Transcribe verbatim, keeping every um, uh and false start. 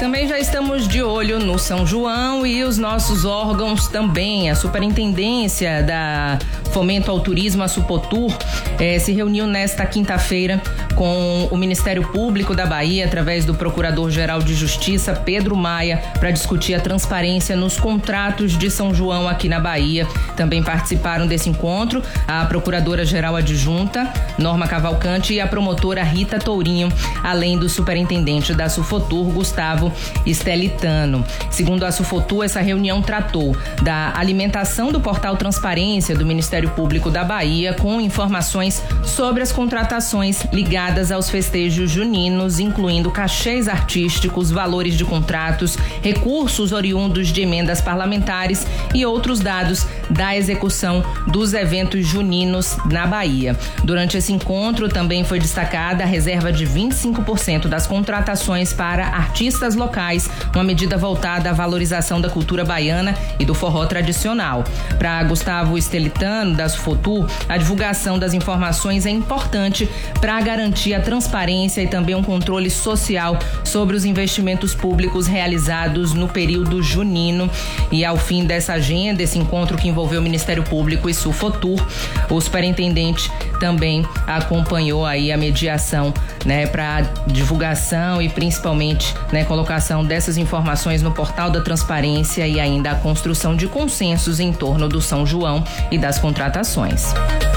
Também já estamos de olho no São João e os nossos órgãos também. A Superintendência da Fomento ao Turismo, a Supotur, eh, se reuniu nesta quinta-feira com o Ministério Público da Bahia, através do Procurador-Geral de Justiça, Pedro Maia, para discutir a transparência nos contratos de São João aqui na Bahia. Também participaram desse encontro a Procuradora-Geral Adjunta, Norma Cavalcante, e a promotora Rita Tourinho, além do superintendente da Sufotur, Gustavo Estelitano. Segundo a Sufotur, essa reunião tratou da alimentação do portal Transparência do Ministério Público da Bahia com informações sobre as contratações ligadas aos festejos juninos, incluindo cachês artísticos, valores de contratos, recursos oriundos de emendas parlamentares e outros dados da execução dos eventos juninos na Bahia. Durante esse encontro também foi destacada a reserva de vinte e cinco por cento das contratações para artistas locais, uma medida voltada à valorização da cultura baiana e do forró tradicional. Para Gustavo Estelitano, da Sufotur, a divulgação das informações é importante para garantir a transparência e também um controle social sobre os investimentos públicos realizados no período junino. E ao fim dessa agenda, esse encontro que envolveu o Ministério Público e Sufotur, o superintendente também acompanhou aí a mediação, né, para divulgação e principalmente, né, colocação dessas informações no portal da transparência e ainda a construção de consensos em torno do São João e das contratações.